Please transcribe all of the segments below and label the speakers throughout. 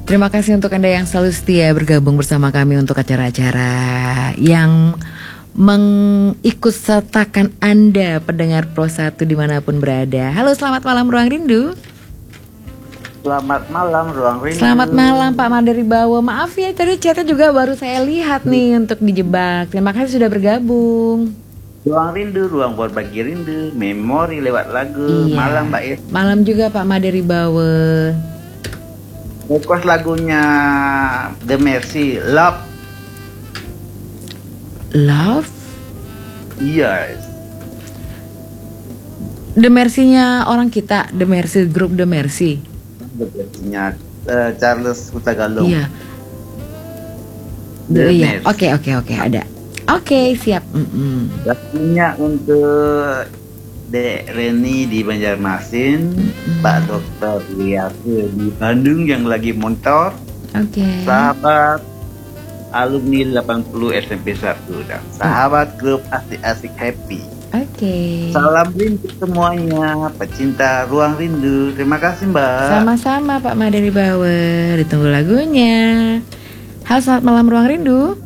Speaker 1: Terima kasih untuk Anda yang selalu setia bergabung bersama kami untuk acara-acara yang mengikutsertakan Anda pendengar Pro 1 dimanapun berada. Halo, selamat malam Ruang Rindu.
Speaker 2: Selamat malam Ruang Rindu.
Speaker 1: Selamat malam Pak Madari Bawo. Maaf ya tadi chatnya juga baru saya lihat nih untuk dijebak. Terima kasih sudah bergabung.
Speaker 2: Ruang Rindu, ruang berbagi rindu, memori lewat lagu.
Speaker 1: Iya.
Speaker 2: Malam Mbak Ir.
Speaker 1: Malam juga Pak Madari Bawo.
Speaker 2: Request lagunya The Mercy, Love.
Speaker 1: Love?
Speaker 2: Yes.
Speaker 1: The Mercy-nya orang kita, The Mercy, grup The Mercy.
Speaker 2: Versinya Charles Hutagalung.
Speaker 1: Iya.
Speaker 2: The
Speaker 1: Iya.
Speaker 2: Mercy.
Speaker 1: Oke, ada. Oke, siap.
Speaker 2: Lagunya untuk Dek Reni di Banjarmasin, Pak Dokter Liate di Bandung yang lagi motor,
Speaker 1: Oke.
Speaker 2: sahabat alumni 80 SMP 1 dan sahabat grup Asik-Asik Happy.
Speaker 1: Oke.
Speaker 2: Salam rindu semuanya, pecinta Ruang Rindu. Terima kasih Mbak.
Speaker 1: Sama-sama Pak Madari Bawa. Ditunggu lagunya. Halo, selamat malam Ruang Rindu.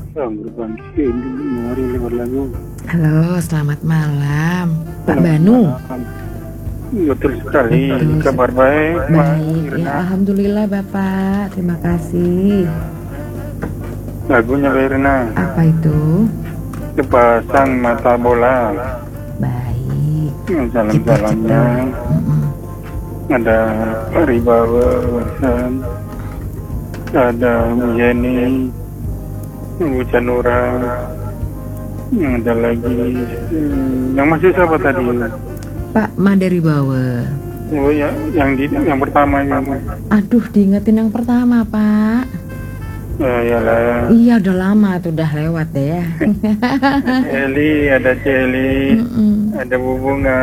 Speaker 1: Halo, selamat malam Pak Banu.
Speaker 3: Betul sekali.
Speaker 1: Betul.
Speaker 3: Kabar baik.
Speaker 1: Baik, ya alhamdulillah Bapak. Terima kasih.
Speaker 3: Lagunya Berna.
Speaker 1: Apa itu?
Speaker 3: Sepasang mata bola.
Speaker 1: Baik.
Speaker 3: Salam-salamnya. Ada Ribawa Warsan. Ada Bu Jenny, Bu Canura. Ada lagi yang masih siapa tadi?
Speaker 1: Pak Madari Bawa.
Speaker 3: Oh ya, yang pertama yang.
Speaker 1: Aduh, diingetin yang pertama Pak.
Speaker 3: Ya lah.
Speaker 1: Iya udah lama tuh, udah lewat deh ya.
Speaker 3: Celi, ada Celi, ada Bu Bunga,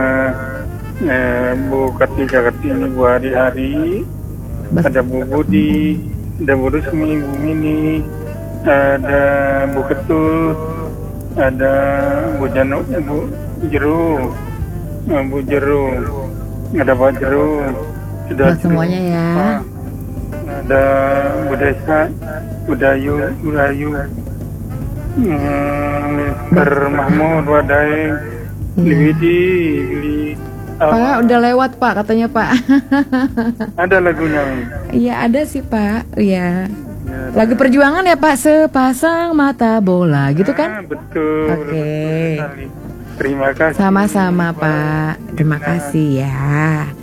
Speaker 3: Bu Kartini, Bu Hari-Hari, ada Bu Budi, ada Bu Rusmi, Bu Mini, ada Bu Ketut, ada Bu Janu, Bu Jeru, Bu Jeru, ada Pak Jeru, sudah
Speaker 1: Buat semuanya ya.
Speaker 3: ada Bu Desa, Bu Dayu, Mr. Mahmud, Wadai, Liwidi,
Speaker 1: Pak udah lewat Pak katanya Pak.
Speaker 3: ada lagunya.
Speaker 1: Iya ada sih Pak. Iya. Lagu perjuangan ya Pak, sepasang mata bola gitu kan?
Speaker 3: Betul.
Speaker 1: Oke.
Speaker 3: Terima kasih.
Speaker 1: Sama-sama Pak. Terima kasih ya.